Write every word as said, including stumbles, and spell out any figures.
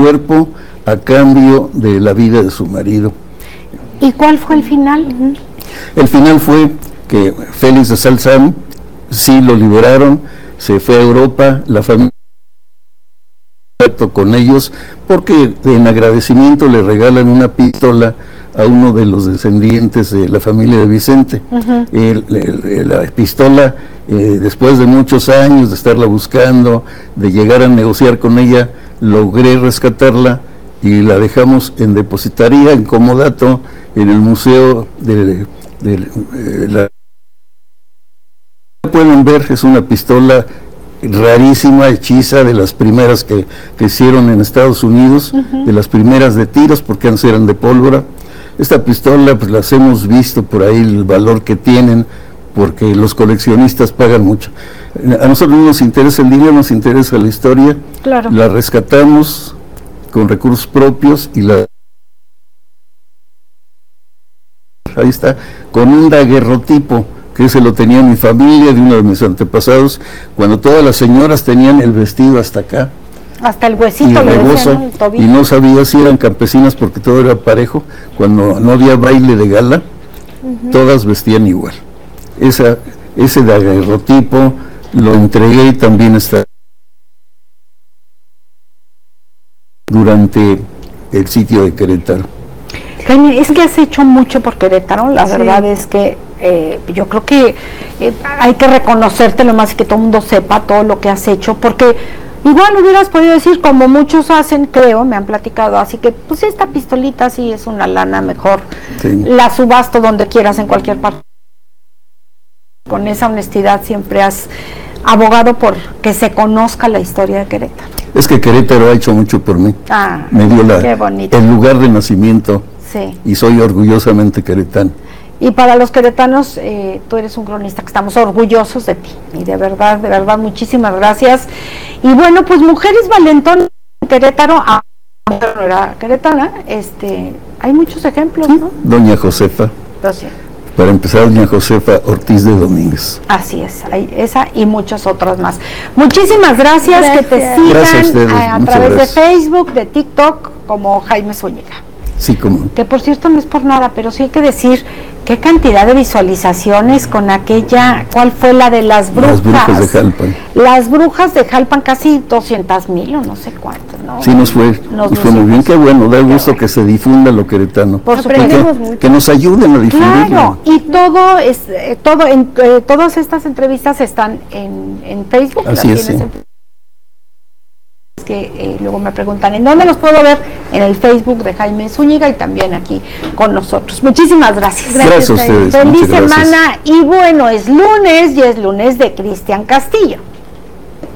cuerpo a cambio de la vida de su marido. ¿Y cuál fue el final? Uh-huh. El final fue que Félix de Salzán sí lo liberaron, se fue a Europa, la familia con ellos, porque en agradecimiento le regalan una pistola a uno de los descendientes de la familia de Vicente. Uh-huh. el, el, la pistola, eh, después de muchos años de estarla buscando, de llegar a negociar con ella, logré rescatarla y la dejamos en depositaría, en comodato, en el museo de, de, de, de la... Pueden ver, es una pistola rarísima, hechiza, de las primeras que, que hicieron en Estados Unidos, uh-huh. de las primeras de tiros, porque antes eran de pólvora. Esta pistola, pues las hemos visto por ahí, el valor que tienen, porque los coleccionistas pagan mucho. A nosotros no nos interesa el dinero, nos interesa la historia. Claro. La rescatamos con recursos propios y la... Ahí está, con un daguerrotipo, que se lo tenía mi familia, de uno de mis antepasados, cuando todas las señoras tenían el vestido hasta acá. Hasta el huesito, y rebozo, ¿no? El tobillo. Y no sabía si eran campesinas porque todo era parejo. Cuando no había baile de gala, uh-huh. todas vestían igual. Esa, ese daguerrotipo lo entregué y también está durante el sitio de Querétaro. Jaime, es que has hecho mucho por Querétaro, la sí. verdad es que eh, yo creo que eh, hay que reconocerte lo más y que todo el mundo sepa todo lo que has hecho, porque igual hubieras podido decir, como muchos hacen, creo, me han platicado, así que pues esta pistolita sí es una lana, mejor sí. la subasto donde quieras, en cualquier parte. Con esa honestidad siempre has abogado por que se conozca la historia de Querétaro. Es que Querétaro ha hecho mucho por mí, ah, me dio la, qué bonito. el lugar de nacimiento sí. y soy orgullosamente queretano. Y para los queretanos, eh, tú eres un cronista que estamos orgullosos de ti, y de verdad, de verdad, muchísimas gracias. Y bueno, pues Mujeres Valentonas en Querétaro, aunque no era queretana, este, hay muchos ejemplos, ¿no? Doña Josefa. Entonces, Para empezar, doña Josefa Ortiz de Domínguez. Así es, hay esa y muchas otras más. Muchísimas gracias, gracias. que te sigan gracias a, ustedes, a, a través gracias. de Facebook, de TikTok, como Jaime Zúñiga. Sí, como. Que por cierto no es por nada, pero sí hay que decir qué cantidad de visualizaciones con aquella, ¿cuál fue la de las brujas? Las brujas de Jalpan. Las brujas de Jalpan, casi doscientas mil o no sé cuántas, ¿no? Sí, nos fue, nos, nos fue muy bien, qué bueno, da gusto bueno. que se difunda lo queretano. Por supuesto. Que, que nos ayuden a difundirlo. Claro, y todo, es, eh, todo en, eh, todas estas entrevistas están en, en Facebook. Así es, sí. Que eh, luego me preguntan en dónde los puedo ver, en el Facebook de Jaime Zúñiga y también aquí con nosotros. Muchísimas gracias. Gracias, gracias a ustedes. Feliz semana y bueno, es lunes y es lunes de Cristian Castillo.